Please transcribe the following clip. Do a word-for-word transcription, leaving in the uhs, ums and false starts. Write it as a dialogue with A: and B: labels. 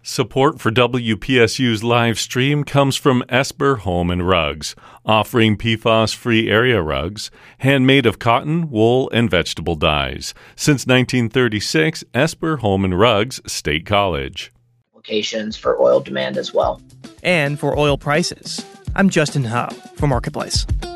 A: Support for W P S U's live stream comes from Esper Home and Rugs, offering P FAS-free area rugs, handmade of cotton, wool, and vegetable dyes. Since nineteen thirty-six, Esper Home and Rugs, State College.
B: Applications for oil demand as well.
C: And for oil prices. I'm Justin Howe for Marketplace.